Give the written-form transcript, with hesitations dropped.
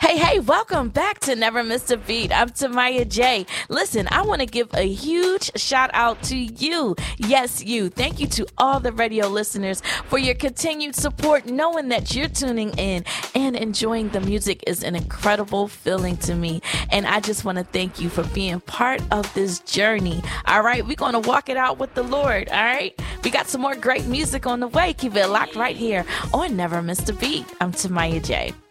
Hey, welcome back to Never Missed a Beat. I'm Tamaya J. Listen, I want to give a huge shout out to you. Yes, you. Thank you to all the radio listeners for your continued support, knowing that you're tuning in and enjoying the music is an incredible feeling to me. And I just want to thank you for being part of this journey. All right, we're going to walk it out with the Lord. All right, we got some more great music on the way. Keep it locked right here on Never Missed a Beat. I'm Tamaya J.